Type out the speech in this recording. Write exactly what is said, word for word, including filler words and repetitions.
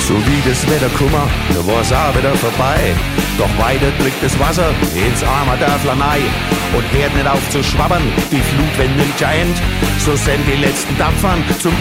So wie das Wetter kummer, da war's auch wieder vorbei. Doch weiter drückt das Wasser ins arme Dörfler rein und hört nicht auf zu schwabbern, die Flut, wenn nimmt ja end. So sind die letzten Dampfern zum